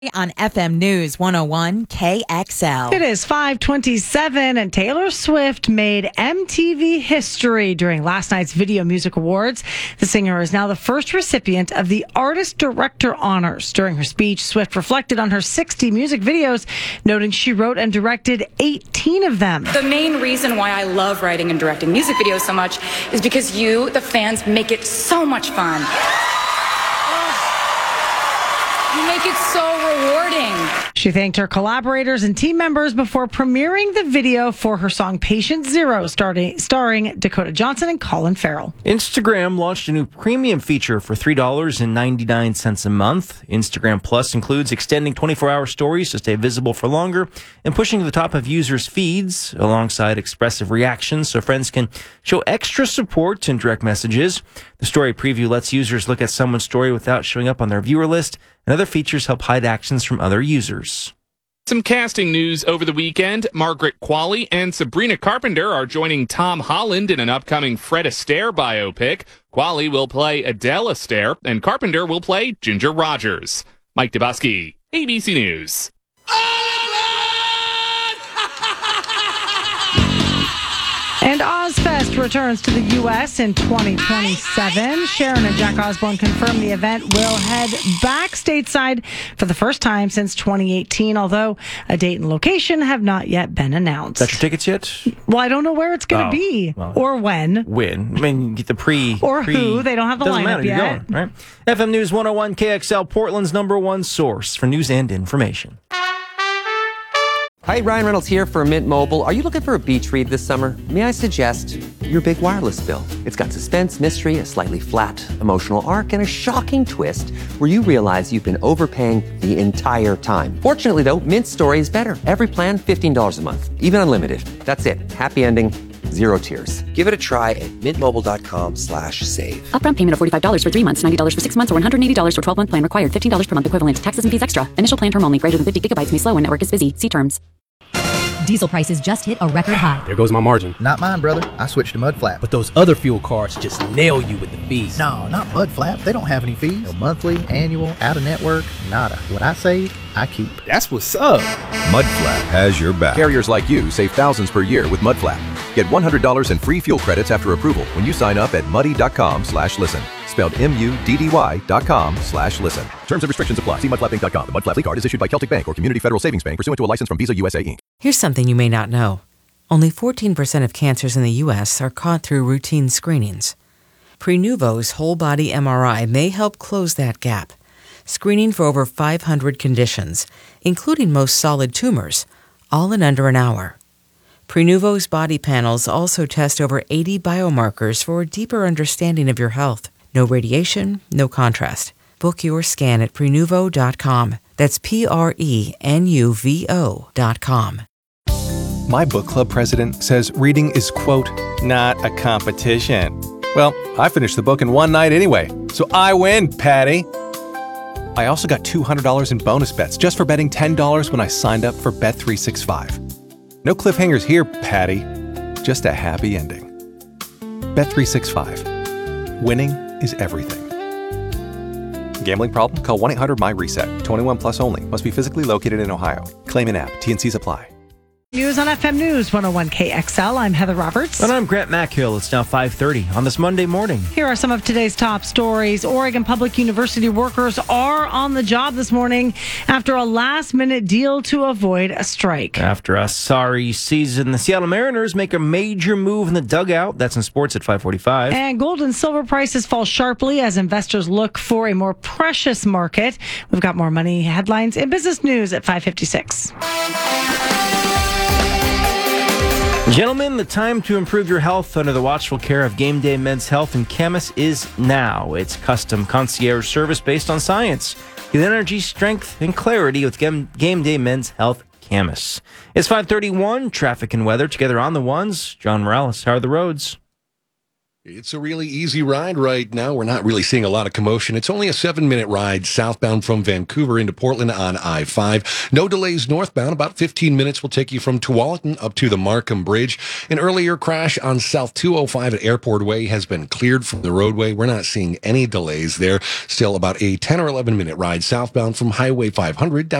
On FM News 101 KXL. It is 5:27, and Taylor Swift made MTV history during last night's Video Music Awards. The singer is now the first recipient of the Artist Director honors. During her speech, Swift reflected on her 60 music videos, noting she wrote and directed 18 of them. The main reason why I love writing and directing music videos so much is because you, the fans, make it so much fun. You make it so rewarding. She thanked her collaborators and team members before premiering the video for her song Patient Zero, starring Dakota Johnson and Colin Farrell. Instagram launched a new premium feature for $3.99 a month. Instagram Plus includes extending 24-hour stories to stay visible for longer and pushing to the top of users' feeds alongside expressive reactions so friends can show extra support and direct messages. The story preview lets users look at someone's story without showing up on their viewer list, and other features help hide actions from other users. Some casting news over the weekend. Margaret Qualley and Sabrina Carpenter are joining Tom Holland in an upcoming Fred Astaire biopic. Qualley will play Adele Astaire, and Carpenter will play Ginger Rogers. Mike Dubusky, ABC News. And Ozfest returns to the U.S. in 2027. Sharon and Jack Osbourne confirmed the event will head back stateside for the first time since 2018, although a date and location have not yet been announced. Got your tickets yet? Well, I don't know where it's going to be or when. When? I mean, you get the who. They don't have the doesn't lineup matter, yet. you're going, right? FM News 101 KXL, Portland's #1 source for news and information. Hi, Ryan Reynolds here for Mint Mobile. Are you looking for a beach read this summer? May I suggest your big wireless bill? It's got suspense, mystery, a slightly flat emotional arc, and a shocking twist where you realize you've been overpaying the entire time. Fortunately, though, Mint's story is better. Every plan, $15 a month, even unlimited. That's it. Happy ending. Zero tears. Give it a try at mintmobile.com/save. Upfront payment of $45 for 3 months, $90 for 6 months, or $180 for 12-month plan required. $15 per month equivalent. Taxes and fees extra. Initial plan term only. Greater than 50 gigabytes may slow when network is busy. See terms. Diesel prices just hit a record high. There goes my margin. Not mine, brother. I switched to Mudflap. But those other fuel cards just nail you with the fees. No, not Mudflap. They don't have any fees. No monthly, annual, out-of-network, nada. What I save, I keep. That's what's up. Mudflap has your back. Carriers like you save thousands per year with Mudflap. Get $100 in free fuel credits after approval when you sign up at muddy.com/listen. Spelled MUDDY.com/listen. Terms and restrictions apply. See mudflappinc.com. The Mudflap card is issued by Celtic Bank or Community Federal Savings Bank pursuant to a license from Visa USA Inc. Here's something you may not know. Only 14% of cancers in the U.S. are caught through routine screenings. Prenuvo's whole-body MRI may help close that gap, screening for over 500 conditions, including most solid tumors, all in under an hour. Prenuvo's body panels also test over 80 biomarkers for a deeper understanding of your health. No radiation, no contrast. Book your scan at Prenuvo.com. That's Prenuvo.com. My book club president says reading is, quote, not a competition. Well, I finished the book in one night anyway, so I win, Patty. I also got $200 in bonus bets just for betting $10 when I signed up for Bet365. No cliffhangers here, Patty. Just a happy ending. Bet365. Winning is everything. Gambling problem? Call 1-800-MY-RESET. 21 plus only. Must be physically located in Ohio. Claim in app. T&Cs apply. News on FM News 101 KXL. I'm Heather Roberts. And I'm Grant Mackhill. It's now 5:30 on this Monday morning. Here are some of today's top stories. Oregon Public University workers are on the job this morning after a last-minute deal to avoid a strike. After a sorry season, the Seattle Mariners make a major move in the dugout. That's in sports at 5:45. And gold and silver prices fall sharply as investors look for a more precious market. We've got more money headlines in business news at 5:56. Gentlemen, the time to improve your health under the watchful care of Game Day Men's Health and Chemist is now. It's custom concierge service based on science. Get energy, strength, and clarity with Game Day Men's Health Chemist. It's 5:31, traffic and weather together on the ones. John Morales, how are the roads? It's a really easy ride right now. We're not really seeing a lot of commotion. It's only a 7-minute ride southbound from Vancouver into Portland on I-5. No delays northbound. About 15 minutes will take you from Tualatin up to the Markham Bridge. An earlier crash on South 205 at Airport Way has been cleared from the roadway. We're not seeing any delays there. Still about a 10 or 11-minute ride southbound from Highway 500 down